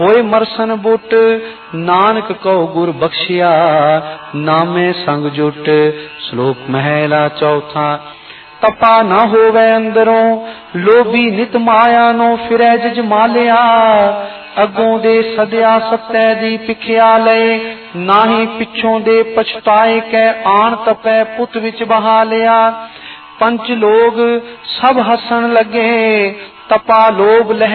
होए मरसन बुट नानक कहो गुर बख्शिया नामे संग जुट। श्लोक महला चौथा। तपा न होवे अंदरों लोभी नित माया नो फिरै जजमालिया। अगों दे सदया सत्य दी पिखिया लए नाही पिछों दे पछताए कै आन तपै पुत विच बहा लिया। पंच लोग सब हसन लगे तपा लोभ लह